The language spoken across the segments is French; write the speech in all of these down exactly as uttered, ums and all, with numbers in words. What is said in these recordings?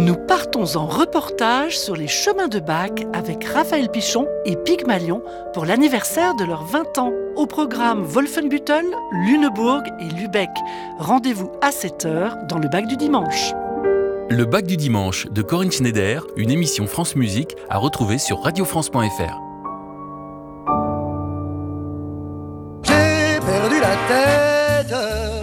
Nous partons en reportage sur les chemins de Bach avec Raphaël Pichon et Pygmalion pour l'anniversaire de leurs vingt ans. Au programme Wolfenbüttel, Lüneburg et Lübeck. Rendez-vous à sept heures dans le Bach du dimanche. Le Bach du dimanche de Corinne Schneider, une émission France Musique à retrouver sur radio france point f r. J'ai perdu la tête.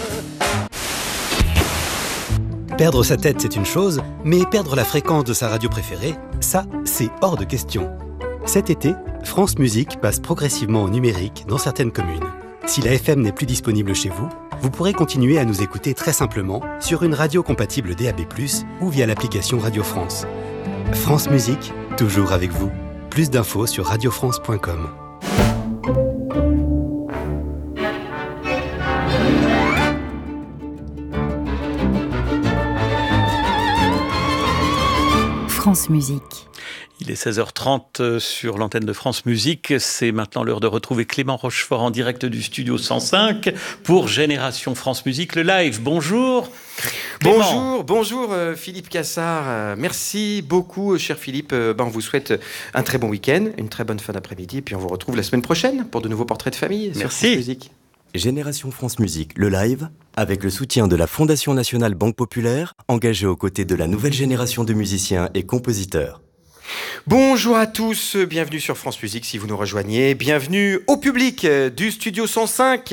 Perdre sa tête, c'est une chose, mais perdre la fréquence de sa radio préférée, ça, c'est hors de question. Cet été, France Musique passe progressivement au numérique dans certaines communes. Si la F M n'est plus disponible chez vous, vous pourrez continuer à nous écouter très simplement sur une radio compatible D A B plus, ou via l'application Radio France. France Musique, toujours avec vous. Plus d'infos sur radio france point com. France Musique. Il est seize heures trente sur l'antenne de France Musique. C'est maintenant l'heure de retrouver Clément Rochefort en direct du studio cent cinq pour Génération France Musique, le live. Bonjour Clément. Bonjour, bonjour euh, Philippe Cassard. Euh, merci beaucoup, cher Philippe. Euh, ben, on vous souhaite un très bon week-end, une très bonne fin d'après-midi. Et puis on vous retrouve la semaine prochaine pour de nouveaux portraits de famille sur Merci. France Musique. Génération France Musique, le live, avec le soutien de la Fondation Nationale Banque Populaire, engagée aux côtés de la nouvelle génération de musiciens et compositeurs. Bonjour à tous, bienvenue sur France Musique si vous nous rejoignez. Bienvenue au public du studio cent cinq.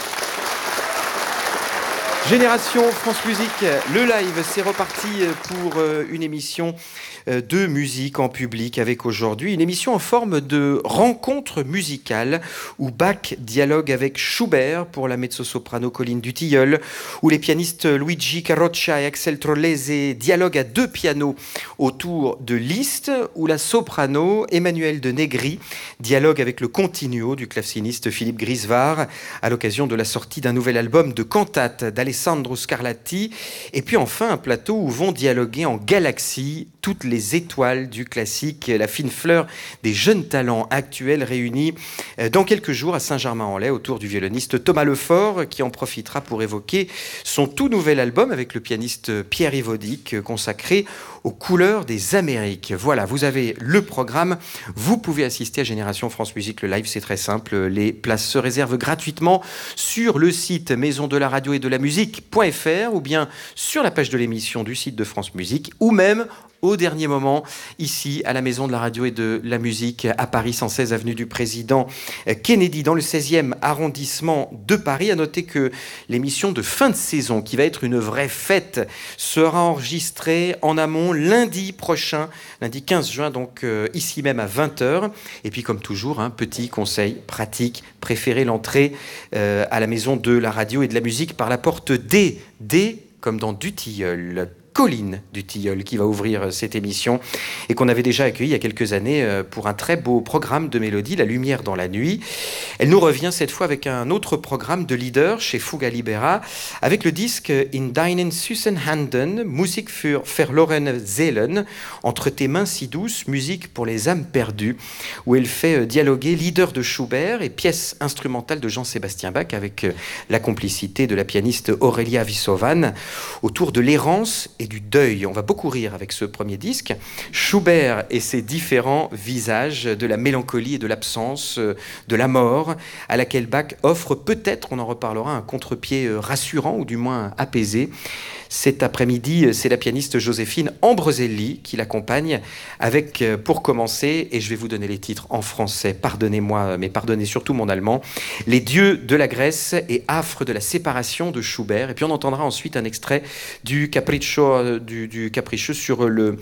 Génération France Musique, le live, c'est reparti pour une émission de musique en public avec aujourd'hui une émission en forme de rencontre musicale où Bach dialogue avec Schubert pour la mezzo-soprano Colline Dutilleul, où les pianistes Luigi Carroccia et Axel Trollese dialoguent à deux pianos autour de Liszt, où la soprano Emmanuelle de Negri dialogue avec le continuo du claveciniste Philippe Grisvar à l'occasion de la sortie d'un nouvel album de cantates d'Alessandro Scarlatti, et puis enfin un plateau où vont dialoguer en galaxie toutes les étoiles du classique, la fine fleur des jeunes talents actuels réunis dans quelques jours à Saint-Germain-en-Laye autour du violoniste Thomas Lefort qui en profitera pour évoquer son tout nouvel album avec le pianiste Pierre Yvodic consacré aux couleurs des Amériques. Voilà, vous avez le programme. Vous pouvez assister à Génération France Musique, le live, c'est très simple. Les places se réservent gratuitement sur le site maison de la radio et de la musique point f r ou bien sur la page de l'émission du site de France Musique ou même au dernier moment, ici, à la Maison de la Radio et de la Musique, à Paris, cent seize avenue du Président Kennedy, dans le seizième arrondissement de Paris. À noter que l'émission de fin de saison, qui va être une vraie fête, sera enregistrée en amont lundi prochain, lundi quinze juin, donc euh, ici même à vingt heures. Et puis, comme toujours, un petit conseil pratique, préférez l'entrée euh, à la Maison de la Radio et de la Musique par la porte D, D comme dans Dutilleul. Colline Dutilleul qui va ouvrir cette émission et qu'on avait déjà accueilli il y a quelques années pour un très beau programme de mélodie, La Lumière dans la Nuit. Elle nous revient cette fois avec un autre programme de leader chez Fuga Libera avec le disque In deinen süßen Händen, Musik für verlorene Seelen, Entre tes mains si douces, musique pour les âmes perdues, où elle fait dialoguer leader de Schubert et pièce instrumentale de Jean-Sébastien Bach avec la complicité de la pianiste Aurélia Vissovan autour de l'errance et du deuil. On va beaucoup rire avec ce premier disque. Schubert et ses différents visages de la mélancolie et de l'absence, de la mort, à laquelle Bach offre peut-être, on en reparlera, un contre-pied rassurant ou du moins apaisé. Cet après-midi, c'est la pianiste Joséphine Ambroselli qui l'accompagne avec, pour commencer, et je vais vous donner les titres en français, pardonnez-moi, mais pardonnez surtout mon allemand, Les dieux de la Grèce et Affres de la séparation de Schubert. Et puis on entendra ensuite un extrait du Capriccio, du, du Capriccio sur le,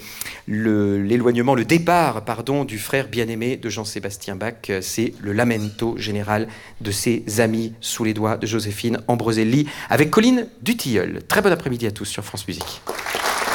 le, l'éloignement, le départ, pardon, du frère bien-aimé de Jean-Sébastien Bach. C'est le lamento général de ses amis sous les doigts de Joséphine Ambroselli avec Colline Dutilleul. Très bon après-midi à tous sur France Musique.